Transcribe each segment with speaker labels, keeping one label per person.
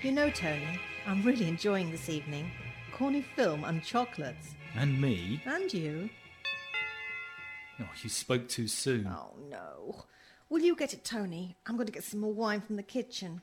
Speaker 1: You know, Tony, I'm really enjoying this evening. Corny film and chocolates.
Speaker 2: And me.
Speaker 1: And you.
Speaker 2: Oh, you spoke too soon.
Speaker 1: Oh, no. Will you get it, Tony? I'm going to get some more wine from the kitchen.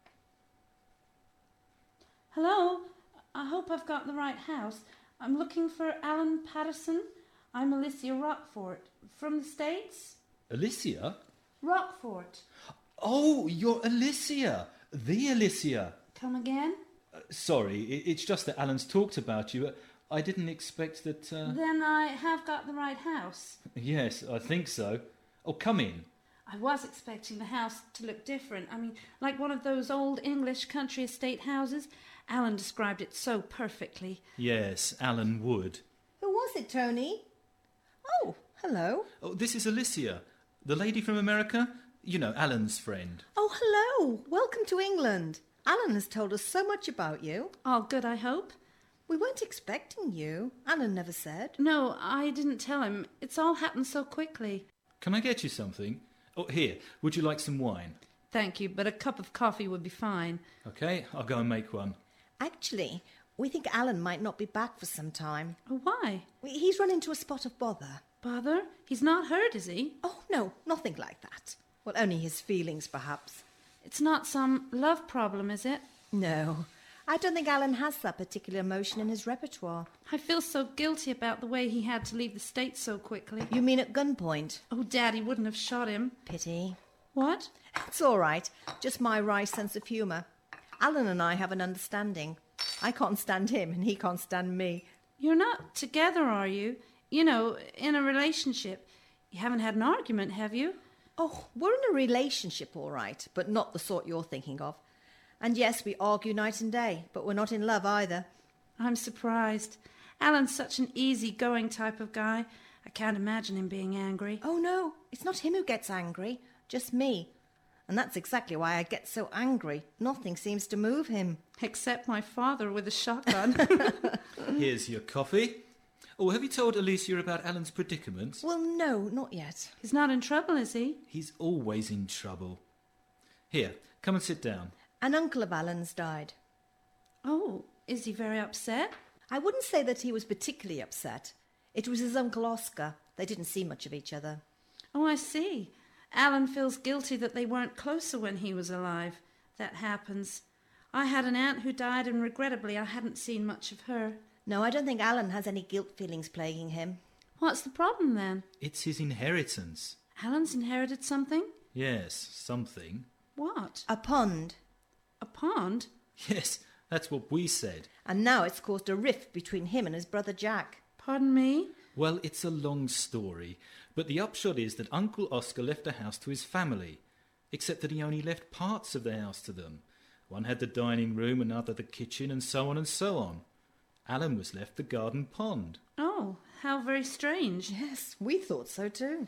Speaker 3: Hello? I hope I've got the right house. I'm looking for Alan Patterson. I'm Alicia Rockfort. From the States?
Speaker 2: Alicia?
Speaker 3: Rockfort.
Speaker 2: Oh, you're Alicia. The Alicia.
Speaker 3: Come again?
Speaker 2: Sorry, it's just that Alan's talked about you. I didn't expect that...
Speaker 3: Then I have got the right house.
Speaker 2: Yes, I think so. Oh, come in.
Speaker 3: I was expecting the house to look different. I mean, like one of those old English country estate houses. Alan described it so perfectly.
Speaker 2: Yes, Alan would.
Speaker 1: Who was it, Tony? Oh, hello.
Speaker 2: Oh, this is Alicia. The lady from America. You know, Alan's friend.
Speaker 1: Oh, hello. Welcome to England. Alan has told us so much about you.
Speaker 3: All good, I hope?
Speaker 1: We weren't expecting you. Alan never said.
Speaker 3: No, I didn't tell him. It's all happened so quickly.
Speaker 2: Can I get you something? Oh, here. Would you like some wine?
Speaker 3: Thank you, but a cup of coffee would be fine.
Speaker 2: Okay, I'll go and make one.
Speaker 1: Actually, we think Alan might not be back for some time.
Speaker 3: Oh, why?
Speaker 1: He's run into a spot of bother.
Speaker 3: Bother? He's not hurt, is he?
Speaker 1: Oh, no, nothing like that. Well, only his feelings, perhaps.
Speaker 3: It's not some love problem, is it?
Speaker 1: No, I don't think Alan has that particular emotion in his repertoire.
Speaker 3: I feel so guilty about the way he had to leave the States so quickly.
Speaker 1: You mean at gunpoint?
Speaker 3: Oh, Daddy wouldn't have shot him.
Speaker 1: Pity.
Speaker 3: What?
Speaker 1: It's all right. Just my wry sense of humour. Alan and I have an understanding. I can't stand him and he can't stand me.
Speaker 3: You're not together, are you? You know, in a relationship. You haven't had an argument, have you?
Speaker 1: Oh, we're in a relationship, all right, but not the sort you're thinking of. And yes, we argue night and day, but we're not in love either.
Speaker 3: I'm surprised. Alan's such an easy-going type of guy. I can't imagine him being angry.
Speaker 1: Oh, no, it's not him who gets angry, just me. And that's exactly why I get so angry. Nothing seems to move him.
Speaker 3: Except my father with a shotgun.
Speaker 2: Here's your coffee. Oh, have you told Alicia about Alan's predicament?
Speaker 1: Well, no, not yet.
Speaker 3: He's not in trouble, is he?
Speaker 2: He's always in trouble. Here, come and sit down.
Speaker 1: An uncle of Alan's died.
Speaker 3: Oh, is he very upset?
Speaker 1: I wouldn't say that he was particularly upset. It was his Uncle Oscar. They didn't see much of each other.
Speaker 3: Oh, I see. Alan feels guilty that they weren't closer when he was alive. That happens. I had an aunt who died, and regrettably I hadn't seen much of her.
Speaker 1: No, I don't think Alan has any guilt feelings plaguing him.
Speaker 3: What's the problem, then?
Speaker 2: It's his inheritance.
Speaker 3: Alan's inherited something?
Speaker 2: Yes, something.
Speaker 3: What?
Speaker 1: A pond.
Speaker 3: A pond?
Speaker 2: Yes, that's what we said.
Speaker 1: And now it's caused a rift between him and his brother Jack.
Speaker 3: Pardon me?
Speaker 2: Well, it's a long story, but the upshot is that Uncle Oscar left the house to his family, except that he only left parts of the house to them. One had the dining room, another the kitchen, and so on and so on. Alan was left the garden pond.
Speaker 3: Oh, how very strange.
Speaker 1: Yes, we thought so too.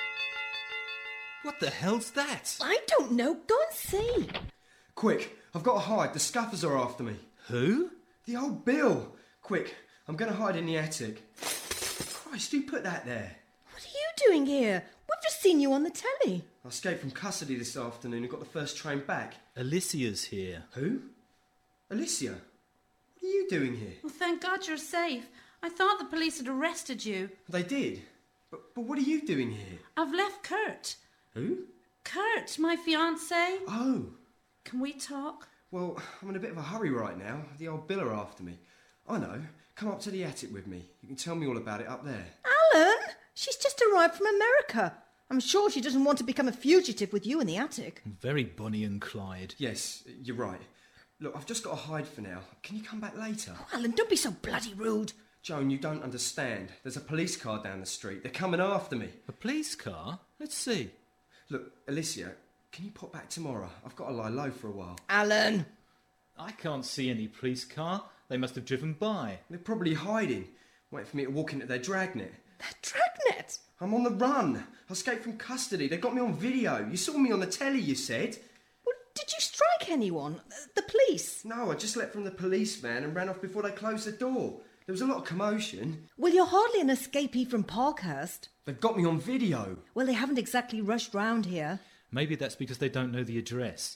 Speaker 2: What the hell's that?
Speaker 1: I don't know. Go and see.
Speaker 4: Quick, I've got to hide. The scuffers are after me.
Speaker 2: Who?
Speaker 4: The old Bill. Quick, I'm going to hide in the attic. Christ, who put that there?
Speaker 1: What are you doing here? We've just seen you on the telly.
Speaker 4: I escaped from custody this afternoon and got the first train back.
Speaker 2: Alicia's here.
Speaker 4: Who? Alicia? What are you doing here?
Speaker 3: Well, thank God you're safe. I thought the police had arrested you.
Speaker 4: They did. But what are you doing here?
Speaker 3: I've left Kurt.
Speaker 4: Who?
Speaker 3: Kurt, my fiancé.
Speaker 4: Oh.
Speaker 3: Can we talk?
Speaker 4: Well, I'm in a bit of a hurry right now. The old Bill are after me. I know. Come up to the attic with me. You can tell me all about it up there.
Speaker 1: Alan! She's just arrived from America. I'm sure she doesn't want to become a fugitive with you in the attic.
Speaker 2: Very Bonnie and Clyde.
Speaker 4: Yes, you're right. Look, I've just got to hide for now. Can you come back later?
Speaker 1: Oh, Alan, don't be so bloody rude.
Speaker 4: Joan, you don't understand. There's a police car down the street. They're coming after me.
Speaker 2: A police car? Let's see.
Speaker 4: Look, Alicia, can you pop back tomorrow? I've got to lie low for a while.
Speaker 1: Alan!
Speaker 2: I can't see any police car. They must have driven by.
Speaker 4: They're probably hiding, waiting for me to walk into their dragnet.
Speaker 1: That dragnet!
Speaker 4: I'm on the run. I escaped from custody. They got me on video. You saw me on the telly, you said.
Speaker 1: Well, did you strike anyone? The police?
Speaker 4: No, I just leapt from the police van and ran off before they closed the door. There was a lot of commotion.
Speaker 1: Well, you're hardly an escapee from Parkhurst.
Speaker 4: They've got me on video.
Speaker 1: Well, they haven't exactly rushed round here.
Speaker 2: Maybe that's because they don't know the address.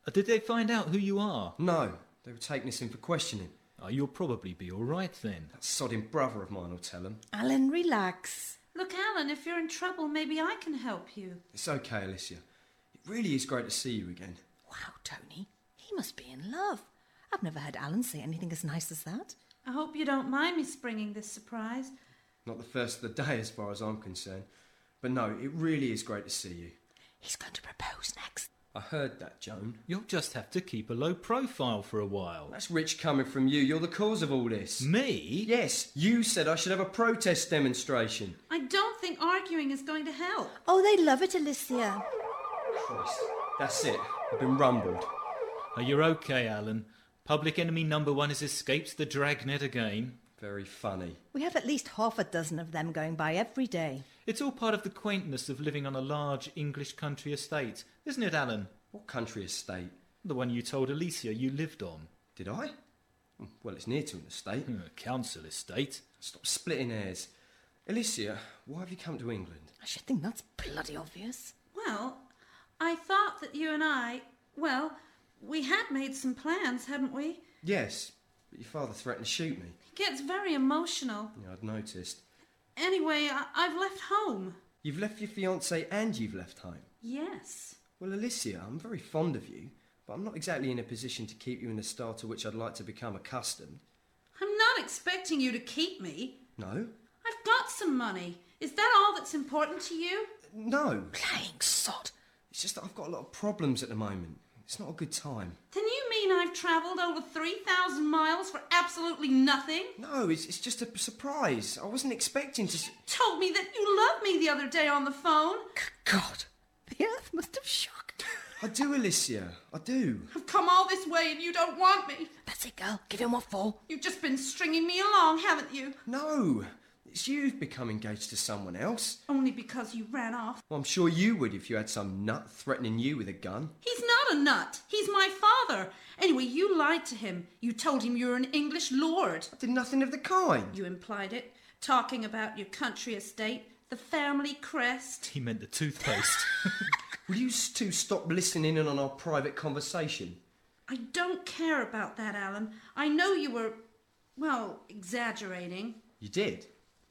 Speaker 2: Did they find out who you are?
Speaker 4: No, they were taking us in for questioning.
Speaker 2: Oh, you'll probably be all right then.
Speaker 4: That sodding brother of mine will tell them.
Speaker 1: Alan, relax.
Speaker 3: Look, Alan, if you're in trouble, maybe I can help you.
Speaker 4: It's okay, Alicia. It really is great to see you again.
Speaker 1: Wow, Tony, he must be in love. I've never heard Alan say anything as nice as that.
Speaker 3: I hope you don't mind me springing this surprise.
Speaker 4: Not the first of the day as far as I'm concerned. But no, it really is great to see you.
Speaker 1: He's going to propose next.
Speaker 4: I heard that, Joan.
Speaker 2: You'll just have to keep a low profile for a while.
Speaker 4: That's rich coming from you. You're the cause of all this.
Speaker 2: Me?
Speaker 4: Yes, you said I should have a protest demonstration.
Speaker 3: I don't think arguing is going to help.
Speaker 1: Oh, they love it, Alicia.
Speaker 4: Christ, that's it. I've been rumbled.
Speaker 2: Oh, you're okay, Alan. Public enemy number 1 has escaped the dragnet again.
Speaker 4: Very funny.
Speaker 1: We have at least half a dozen of them going by every day.
Speaker 2: It's all part of the quaintness of living on a large English country estate, isn't it, Alan?
Speaker 4: What country estate?
Speaker 2: The one you told Alicia you lived on.
Speaker 4: Did I? Well, it's near to an estate.
Speaker 2: Council estate.
Speaker 4: Stop splitting hairs. Alicia, why have you come to England?
Speaker 1: I should think that's bloody obvious.
Speaker 3: Well, I thought that you and I, well, we had made some plans, hadn't we?
Speaker 4: Yes, but your father threatened to shoot me.
Speaker 3: He gets very emotional.
Speaker 4: Yeah, I'd noticed.
Speaker 3: Anyway, I've left home.
Speaker 4: You've left your fiancé and you've left home.
Speaker 3: Yes.
Speaker 4: Well, Alicia, I'm very fond of you, but I'm not exactly in a position to keep you in the style to which I'd like to become accustomed.
Speaker 3: I'm not expecting you to keep me.
Speaker 4: No?
Speaker 3: I've got some money. Is that all that's important to you?
Speaker 4: No.
Speaker 1: Playing sod.
Speaker 4: It's just that I've got a lot of problems at the moment. It's not a good time.
Speaker 3: Then you mean I've travelled over 3,000 miles for absolutely nothing?
Speaker 4: No, it's just a surprise. I wasn't expecting to...
Speaker 3: Told me that you loved me the other day on the phone.
Speaker 1: God, the earth must have shocked.
Speaker 4: I do, Alicia. I do.
Speaker 3: I've come all this way and you don't want me.
Speaker 1: That's it, girl. Give him what for.
Speaker 3: You've just been stringing me along, haven't you?
Speaker 4: No. It's you've become engaged to someone else.
Speaker 3: Only because you ran off.
Speaker 4: Well, I'm sure you would if you had some nut threatening you with a gun.
Speaker 3: He's not a nut. He's my father. Anyway, you lied to him. You told him you were an English lord.
Speaker 4: I did nothing of the kind.
Speaker 3: You implied it, talking about your country estate, the family crest.
Speaker 2: He meant the toothpaste.
Speaker 4: Will you two stop listening in on our private conversation?
Speaker 3: I don't care about that, Alan. I know you were, well, exaggerating.
Speaker 4: You did?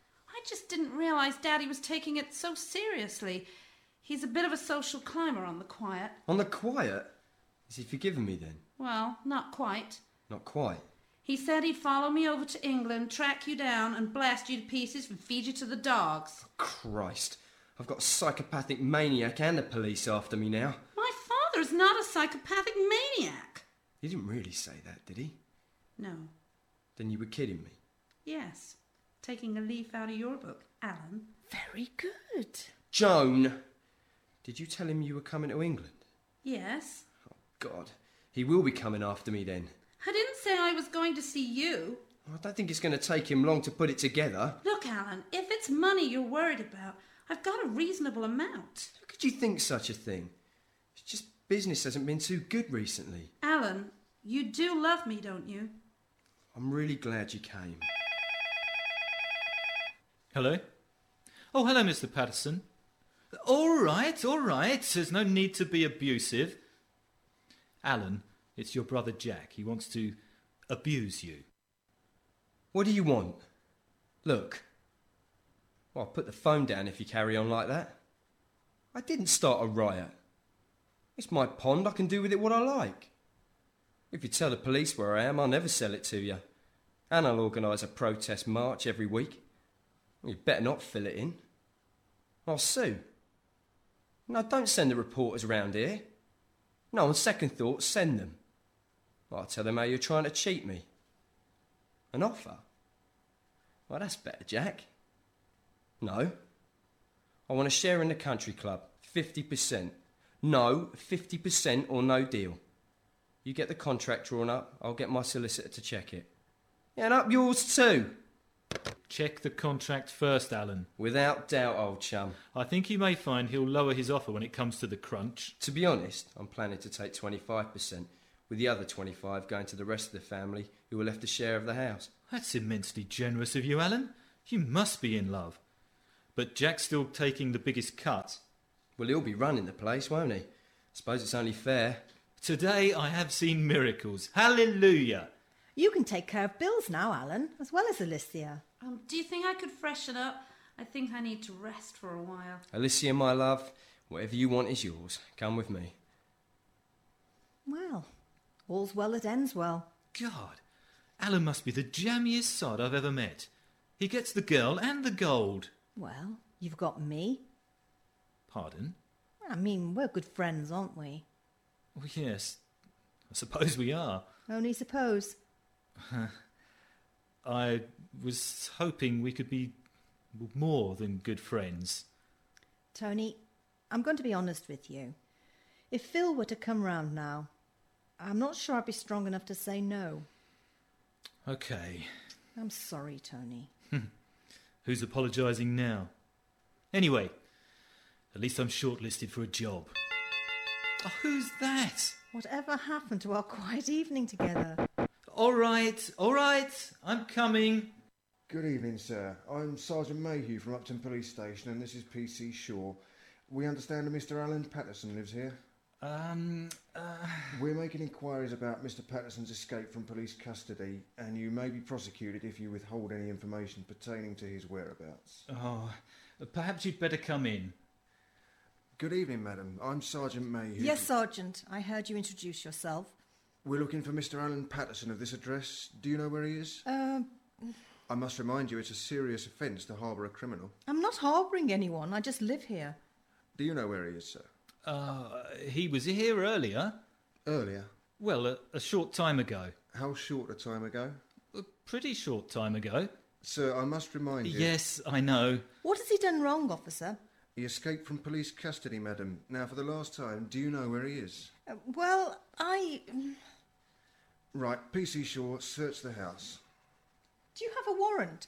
Speaker 3: I just didn't realise Daddy was taking it so seriously. He's a bit of a social climber on the quiet.
Speaker 4: On the quiet? Is he forgiven me then?
Speaker 3: Well, not quite.
Speaker 4: Not quite.
Speaker 3: He said he'd follow me over to England, track you down and blast you to pieces and feed you to the dogs.
Speaker 4: Christ. I've got a psychopathic maniac and the police after me now.
Speaker 3: My father's not a psychopathic maniac.
Speaker 4: He didn't really say that, did he?
Speaker 3: No.
Speaker 4: Then you were kidding me.
Speaker 3: Yes. Taking a leaf out of your book, Alan.
Speaker 1: Very good.
Speaker 4: Joan! Did you tell him you were coming to England?
Speaker 3: Yes.
Speaker 4: Oh, God. He will be coming after me then.
Speaker 3: I didn't say I was going to see you.
Speaker 4: I don't think it's going to take him long to put it together.
Speaker 3: Look, Alan, if it's money you're worried about, I've got a reasonable amount.
Speaker 4: How could you think such a thing? It's just business hasn't been too good recently.
Speaker 3: Alan, you do love me, don't you?
Speaker 4: I'm really glad you came.
Speaker 2: Hello? Oh, hello, Mr. Patterson. All right. There's no need to be abusive. Alan, it's your brother Jack. He wants to abuse you.
Speaker 4: What do you want? Look. Well, I'll put the phone down if you carry on like that. I didn't start a riot. It's my pond. I can do with it what I like. If you tell the police where I am, I'll never sell it to you. And I'll organise a protest march every week. You'd better not fill it in. I'll sue. No, don't send the reporters round here. No, on second thought, send them. I'll tell them how you're trying to cheat me. An offer? Well, that's better, Jack. No. I want a share in the country club. 50%. No, 50% or no deal. You get the contract drawn up, I'll get my solicitor to check it. Yeah, and up yours too.
Speaker 2: Check the contract first, Alan.
Speaker 4: Without doubt, old chum.
Speaker 2: I think you may find he'll lower his offer when it comes to the crunch.
Speaker 4: To be honest, I'm planning to take 25%, with the other 25 going to the rest of the family who are left a share of the house.
Speaker 2: That's immensely generous of you, Alan. You must be in love. But Jack's still taking the biggest cut.
Speaker 4: Well, he'll be running the place, won't he? Suppose it's only fair.
Speaker 2: Today I have seen miracles. Hallelujah!
Speaker 1: You can take care of bills now, Alan, as well as Alicia.
Speaker 3: Do you think I could freshen up? I think I need to rest for a while.
Speaker 4: Alicia, my love, whatever you want is yours. Come with me.
Speaker 1: Well, all's well that ends well.
Speaker 2: God, Alan must be the jammiest sod I've ever met. He gets the girl and the gold.
Speaker 1: Well, you've got me.
Speaker 2: Pardon?
Speaker 1: I mean, we're good friends, aren't we?
Speaker 2: Oh, yes, I suppose we are.
Speaker 1: Only suppose.
Speaker 2: I was hoping we could be more than good friends.
Speaker 1: Tony, I'm going to be honest with you. If Phil were to come round now, I'm not sure I'd be strong enough to say no.
Speaker 2: Okay.
Speaker 1: I'm sorry, Tony.
Speaker 2: Who's apologising now? Anyway, at least I'm shortlisted for a job. Oh, who's that?
Speaker 1: Whatever happened to our quiet evening together?
Speaker 2: All right, I'm coming.
Speaker 5: Good evening, sir. I'm Sergeant Mayhew from Upton Police Station, and this is PC Shaw. We understand that Mr. Alan Patterson lives here. We're making inquiries about Mr. Patterson's escape from police custody, and you may be prosecuted if you withhold any information pertaining to his whereabouts.
Speaker 2: Oh, perhaps you'd better come in.
Speaker 5: Good evening, madam. I'm Sergeant Mayhew.
Speaker 1: Yes, Sergeant. I heard you introduce yourself.
Speaker 5: We're looking for Mr. Alan Patterson of this address. Do you know where he is? I must remind you it's a serious offence to harbour a criminal.
Speaker 1: I'm not harbouring anyone. I just live here.
Speaker 5: Do you know where he is, sir?
Speaker 2: He was here earlier.
Speaker 5: Earlier?
Speaker 2: Well, a short time ago.
Speaker 5: How short a time ago?
Speaker 2: A pretty short time ago.
Speaker 5: Sir, I must remind you...
Speaker 2: Yes, I know.
Speaker 1: What has he done wrong, officer?
Speaker 5: He escaped from police custody, madam. Now, for the last time, do you know where he is?
Speaker 1: Well, I...
Speaker 5: Right, PC Shaw, search the house.
Speaker 1: Do you have a warrant?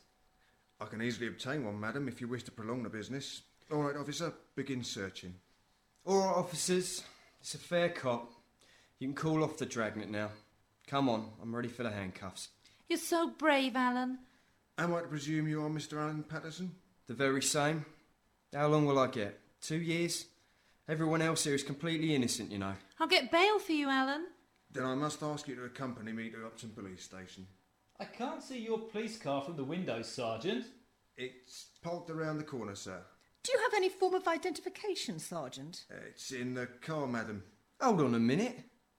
Speaker 5: I can easily obtain one, madam, if you wish to prolong the business. All right, officer, begin searching.
Speaker 4: All right, officers. It's a fair cop. You can call off the dragnet now. Come on, I'm ready for the handcuffs.
Speaker 3: You're so brave, Alan.
Speaker 5: Am I to presume you are Mr. Alan Patterson?
Speaker 4: The very same. How long will I get? 2 years? Everyone else here is completely innocent, you know.
Speaker 3: I'll get bail for you, Alan.
Speaker 5: Then I must ask you to accompany me to Upton Police Station.
Speaker 2: I can't see your police car from the window, Sergeant.
Speaker 5: It's parked around the corner, sir.
Speaker 1: Do you have any form of identification, Sergeant?
Speaker 5: It's in the car, madam.
Speaker 4: Hold on a minute.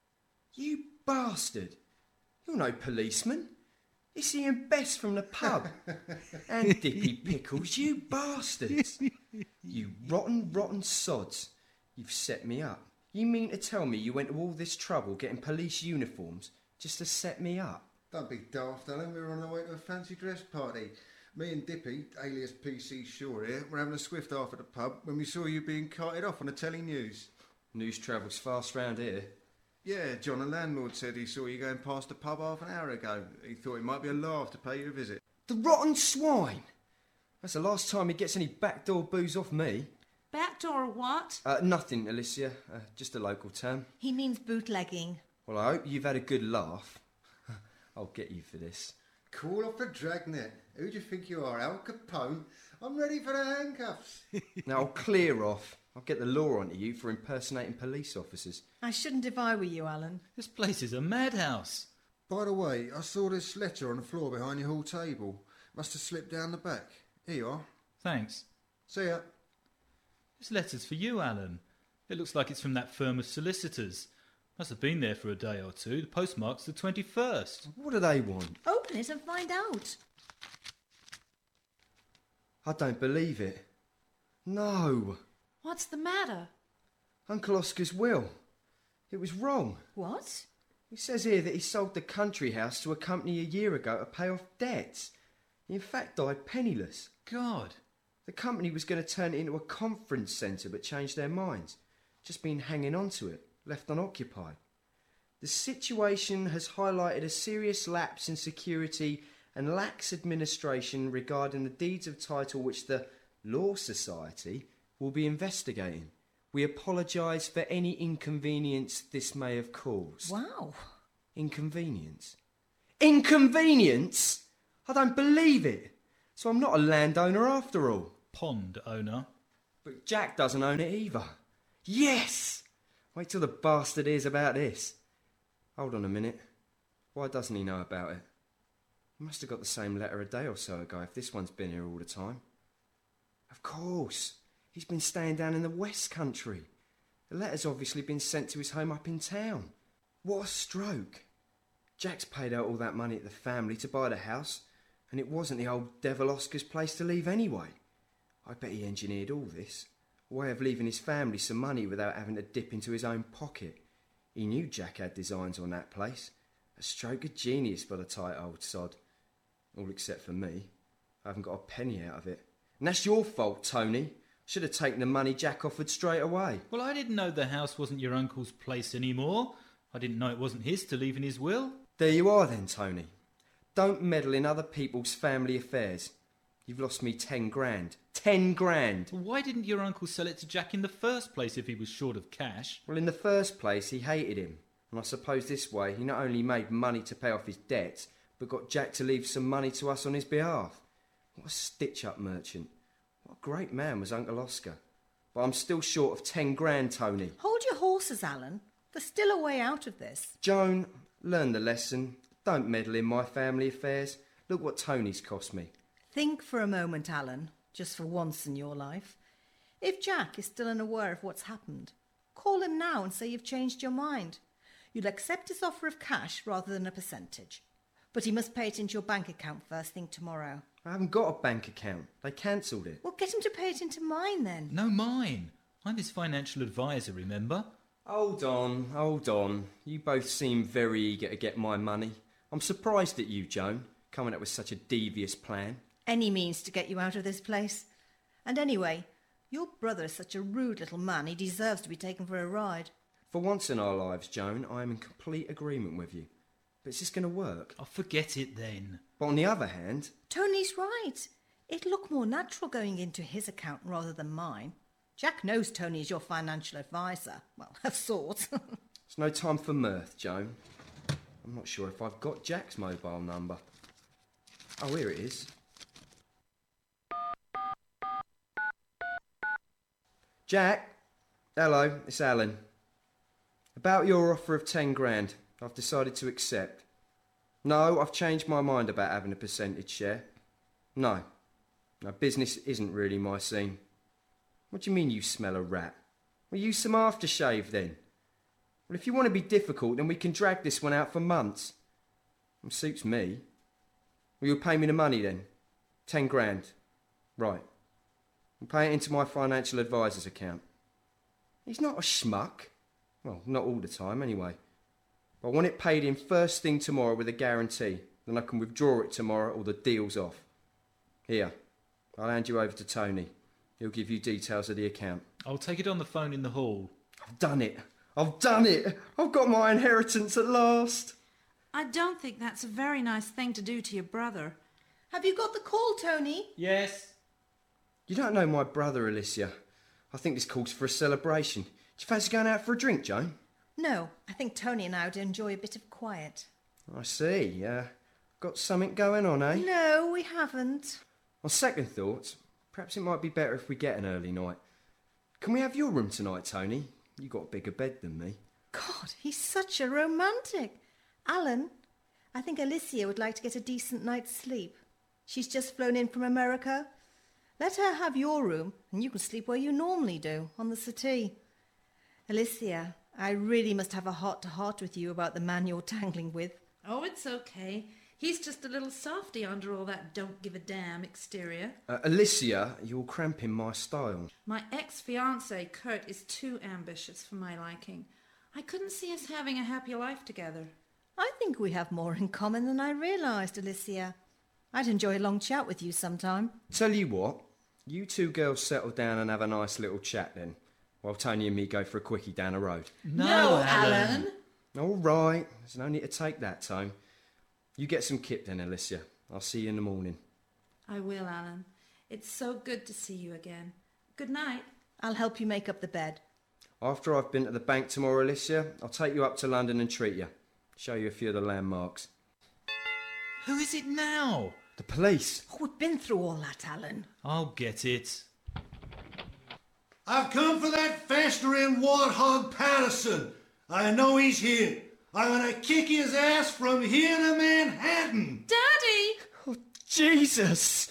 Speaker 4: You bastard. You're no policeman. It's Ian Best from the pub. And Dippy Pickles, you bastards. You rotten sods. You've set me up. You mean to tell me you went to all this trouble getting police uniforms just to set me up?
Speaker 5: Don't be daft, Alan. We were on our way to a fancy dress party. Me and Dippy, alias PC Shaw here, were having a swift half at the pub when we saw you being carted off on the telly news.
Speaker 4: News travels fast round here.
Speaker 5: Yeah, John, the landlord, said he saw you going past the pub half an hour ago. He thought it might be a laugh to pay you a visit.
Speaker 4: The rotten swine! That's the last time he gets any backdoor booze off me.
Speaker 3: Backdoor or what?
Speaker 4: Nothing, Alicia. Just a local term.
Speaker 1: He means bootlegging.
Speaker 4: Well, I hope you've had a good laugh. I'll get you for this.
Speaker 5: Call off the dragnet. Who do you think you are, Al Capone? I'm ready for the handcuffs.
Speaker 4: Now, I'll clear off. I'll get the law onto you for impersonating police officers.
Speaker 1: I shouldn't if I were you, Alan.
Speaker 2: This place is a madhouse.
Speaker 5: By the way, I saw this letter on the floor behind your hall table. Must have slipped down the back. Here you are.
Speaker 2: Thanks.
Speaker 5: See ya.
Speaker 2: This letter's for you, Alan. It looks like it's from that firm of solicitors. Must have been there for a day or two. The postmark's the 21st.
Speaker 4: What do they want?
Speaker 1: Open it and find out.
Speaker 4: I don't believe it. No.
Speaker 3: What's the matter?
Speaker 4: Uncle Oscar's will. It was wrong.
Speaker 1: What?
Speaker 4: It says here that he sold the country house to a company a year ago to pay off debts. He in fact died penniless.
Speaker 2: God.
Speaker 4: The company was going to turn it into a conference centre but changed their minds. Just been hanging on to it, left unoccupied. The situation has highlighted a serious lapse in security and lax administration regarding the deeds of title which the Law Society will be investigating. We apologise for any inconvenience this may have caused.
Speaker 1: Wow.
Speaker 4: Inconvenience? Inconvenience? I don't believe it. So I'm not a landowner after all.
Speaker 2: Pond owner.
Speaker 4: But Jack doesn't own it either. Yes! Wait till the bastard hears about this. Hold on a minute. Why doesn't he know about it? He must have got the same letter a day or so ago if this one's been here all the time. Of course. He's been staying down in the West Country. The letter's obviously been sent to his home up in town. What a stroke. Jack's paid out all that money at the family to buy the house, and it wasn't the old devil Oscar's place to leave anyway. I bet he engineered all this. A way of leaving his family some money without having to dip into his own pocket. He knew Jack had designs on that place. A stroke of genius by the tight old sod. All except for me. I haven't got a penny out of it. And that's your fault, Tony. Should have taken the money Jack offered straight away.
Speaker 2: Well, I didn't know the house wasn't your uncle's place anymore. I didn't know it wasn't his to leave in his will.
Speaker 4: There you are then, Tony. Don't meddle in other people's family affairs. You've lost me 10 grand. 10 grand!
Speaker 2: Well, why didn't your uncle sell it to Jack in the first place if he was short of cash?
Speaker 4: Well, in the first place, he hated him. And I suppose this way he not only made money to pay off his debts, but got Jack to leave some money to us on his behalf. What a stitch-up merchant. What a great man was Uncle Oscar. But I'm still short of 10 grand, Tony.
Speaker 1: Hold your horses, Alan. There's still a way out of this.
Speaker 4: Joan, learn the lesson. Don't meddle in my family affairs. Look what Tony's cost me.
Speaker 1: Think for a moment, Alan, just for once in your life. If Jack is still unaware of what's happened, call him now and say you've changed your mind. You'll accept his offer of cash rather than a percentage. But he must pay it into your bank account first thing tomorrow.
Speaker 4: I haven't got a bank account. They cancelled it.
Speaker 1: Well, get him to pay it into mine then.
Speaker 2: No, mine. I'm his financial advisor, remember?
Speaker 4: Hold on. You both seem very eager to get my money. I'm surprised at you, Joan, coming up with such a devious plan.
Speaker 1: Any means to get you out of this place. And anyway, your brother is such a rude little man, he deserves to be taken for a ride.
Speaker 4: For once in our lives, Joan, I am in complete agreement with you. But is this going to work?
Speaker 2: I'll forget it then.
Speaker 4: But on the other hand...
Speaker 1: Tony's right. It'd look more natural going into his account rather than mine. Jack knows Tony is your financial advisor. Well, of sorts.
Speaker 4: It's no time for mirth, Joan. I'm not sure if I've got Jack's mobile number. Oh, here it is. Jack? Hello, it's Alan. About your offer of 10 grand, I've decided to accept. No, I've changed my mind about having a percentage share. No, business isn't really my scene. What do you mean you smell a rat? Well, use some aftershave then. Well, if you want to be difficult, then we can drag this one out for months. It suits me. Well, you'll pay me the money then. 10 grand. Right. I'll pay it into my financial advisor's account. He's not a schmuck. Well, not all the time, anyway. But I want it paid in first thing tomorrow with a guarantee. Then I can withdraw it tomorrow or the deal's off. Here, I'll hand you over to Tony. He'll give you details of the account.
Speaker 2: I'll take it on the phone in the hall.
Speaker 4: I've done it. I've got my inheritance at last.
Speaker 3: I don't think that's a very nice thing to do to your brother.
Speaker 1: Have you got the call, Tony?
Speaker 2: Yes.
Speaker 4: You don't know my brother, Alicia. I think this calls for a celebration. Do you fancy going out for a drink, Joan?
Speaker 1: No, I think Tony and I would enjoy a bit of quiet.
Speaker 4: I see. Got something going on, eh?
Speaker 1: No, we haven't.
Speaker 4: On second thoughts, perhaps it might be better if we get an early night. Can we have your room tonight, Tony? You got a bigger bed than me.
Speaker 1: God, he's such a romantic. Alan, I think Alicia would like to get a decent night's sleep. She's just flown in from America. Let her have your room, and you can sleep where you normally do, on the settee. Alicia, I really must have a heart-to-heart with you about the man you're tangling with.
Speaker 3: Oh, it's okay. He's just a little softy under all that don't-give-a-damn exterior.
Speaker 4: Alicia, you're cramping my style.
Speaker 3: My ex-fiancé, Kurt, is too ambitious for my liking. I couldn't see us having a happy life together.
Speaker 1: I think we have more in common than I realised, Alicia. I'd enjoy a long chat with you sometime.
Speaker 4: Tell you what, you two girls settle down and have a nice little chat then, while Tony and me go for a quickie down the road.
Speaker 2: No, Alan.
Speaker 4: All right, there's no need to take that time. You get some kip then, Alicia. I'll see you in the morning.
Speaker 3: I will, Alan. It's so good to see you again. Good night.
Speaker 1: I'll help you make up the bed.
Speaker 4: After I've been to the bank tomorrow, Alicia, I'll take you up to London and treat you. Show you a few of the landmarks.
Speaker 2: Who is it now?
Speaker 4: The police.
Speaker 1: Oh, we've been through all that, Alan.
Speaker 2: I'll get it.
Speaker 6: I've come for that festering warthog Patterson. I know he's here. I'm gonna kick his ass from here to Manhattan.
Speaker 3: Daddy!
Speaker 4: Oh, Jesus!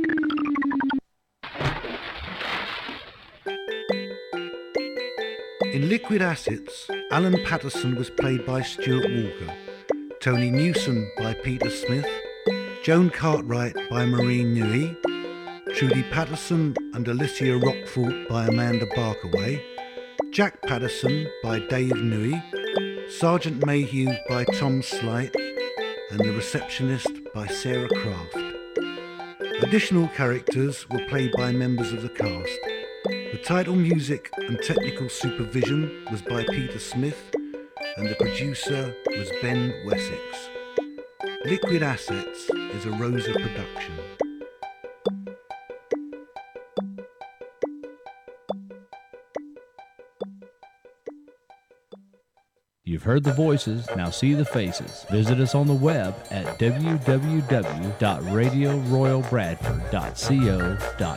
Speaker 7: In Liquid Assets, Alan Patterson was played by Stuart Walker, Tony Newsom by Peter Smith, Joan Cartwright by Maureen Newey, Trudy Patterson and Alicia Rockfort by Amanda Barkaway, Jack Patterson by Dave Newey, Sergeant Mayhew by Tom Slight, and the receptionist by Sarah Craft. Additional characters were played by members of the cast. The title music and technical supervision was by Peter Smith, and the producer was Ben Wessex. Liquid Assets is a Rosa production.
Speaker 8: You've heard the voices, now see the faces. Visit us on the web at www.radioroyalbradford.co.uk.